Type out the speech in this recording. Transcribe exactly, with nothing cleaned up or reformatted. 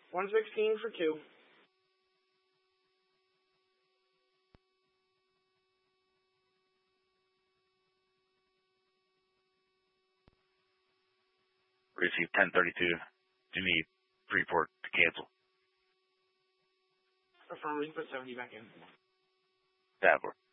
one sixteen for two. Receive ten thirty-two. Do need Freeport to cancel. Affirmative, put seventy back in. Tabler.